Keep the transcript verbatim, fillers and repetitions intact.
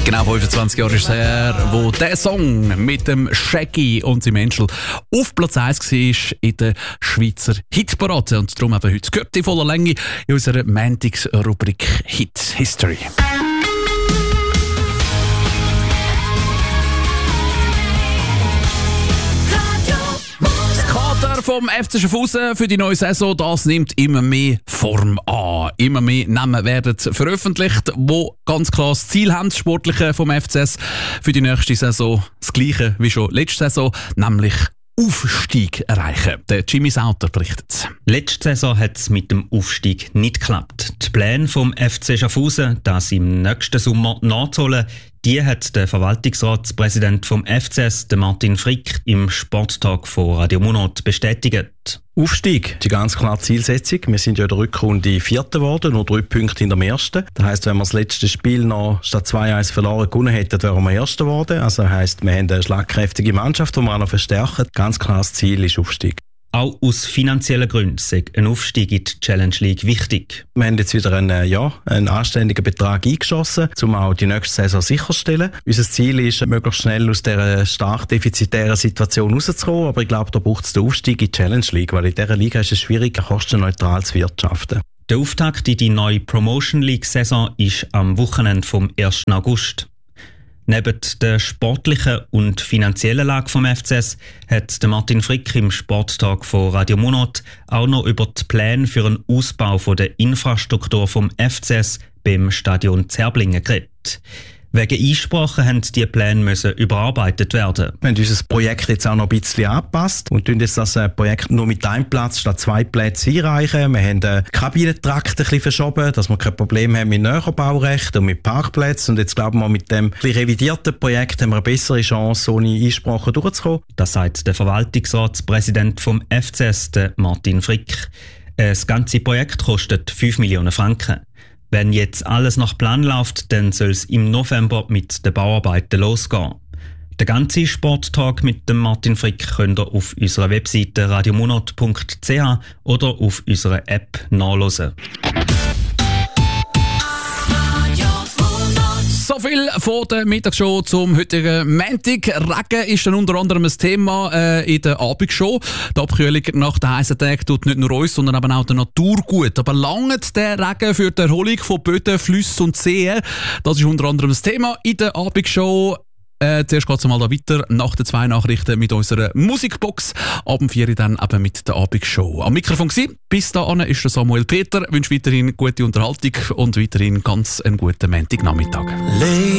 Genau fünfundzwanzig Jahre ist es her, wo der Song mit dem Shaggy und seinem Angel auf Platz eins war in der Schweizer Hitparade. Und darum haben wir heute gehört in voller Länge in unserer Montags-Rubrik Hit History. Vom F C Schaffhausen für die neue Saison, das nimmt immer mehr Form an. Immer mehr Namen werden veröffentlicht, die ganz klar das Ziel haben, das Sportliche vom F C S für die nächste Saison. Das Gleiche wie schon letzte Saison, nämlich Aufstieg erreichen. Der Jimmy Sauter berichtet. Letzte Saison hat es mit dem Aufstieg nicht geklappt. Die Pläne vom F C Schaffhausen, das im nächsten Sommer nachzuholen, die hat der Verwaltungsratspräsident vom F C S, der Martin Frick, im Sporttag von Radio Monat bestätigt. Aufstieg, die ganz klare Zielsetzung. Wir sind ja in der Rückrunde Vierter geworden, nur drei Punkte in der ersten. Das heisst, wenn wir das letzte Spiel noch statt zwei eins verloren gewonnen hätten, wären wir Erster geworden. Also das heisst, wir haben eine schlagkräftige Mannschaft, die wir auch noch verstärken. Ganz klares Ziel ist Aufstieg. Auch aus finanziellen Gründen ist ein Aufstieg in die Challenge League wichtig. Wir haben jetzt wieder einen, ja, einen anständigen Betrag eingeschossen, um auch die nächste Saison sicherzustellen. Unser Ziel ist, möglichst schnell aus dieser stark defizitären Situation rauszukommen. Aber ich glaube, da braucht es den Aufstieg in die Challenge League, weil in dieser Liga ist es schwierig, kostenneutral zu wirtschaften. Der Auftakt in die neue Promotion League-Saison ist am Wochenende vom ersten August. Neben der sportlichen und finanziellen Lage vom F C S hat Martin Frick im Sporttag von Radio Monat auch noch über die Pläne für einen Ausbau der Infrastruktur vom F C S beim Stadion Zerblingen geredet. Wegen Einsprachen haben diese Pläne müssen überarbeitet werden. Wir haben unser Projekt jetzt auch noch ein bisschen angepasst und tun jetzt das Projekt nur mit einem Platz statt zwei Plätzen einreichen. Wir haben den Kabinentrakt ein bisschen verschoben, dass wir kein Problem haben mit Näherbaurecht und mit Parkplätzen. Und jetzt glauben wir, mit dem revidierten Projekt haben wir eine bessere Chance, ohne Einsprachen durchzukommen. Das sagt der Verwaltungsratspräsident vom F C S, Martin Frick. Das ganze Projekt kostet fünf Millionen Franken. Wenn jetzt alles nach Plan läuft, dann soll es im November mit den Bauarbeiten losgehen. Den ganzen Sporttag mit dem Martin Frick könnt ihr auf unserer Webseite radiomonat punkt c h oder auf unserer App nachhören. So viel von der Mittagsshow zum heutigen Montag. Regen ist dann unter anderem ein Thema äh, in der Abendshow. Die Abkühlung nach den heißen Tagen tut nicht nur uns, sondern eben auch der Natur gut. Aber langt der Regen für die Erholung von Böden, Flüssen und Seen? Das ist unter anderem das Thema in der Abendshow. Äh, zuerst geht es mal da weiter nach den zwei Nachrichten mit unserer Musikbox. Ab dem vier dann eben mit der Abendshow. Am Mikrofon gewesen. Bis dahin ist der Samuel Peter. Ich wünsche weiterhin gute Unterhaltung und weiterhin ganz einen guten Montagnachmittag.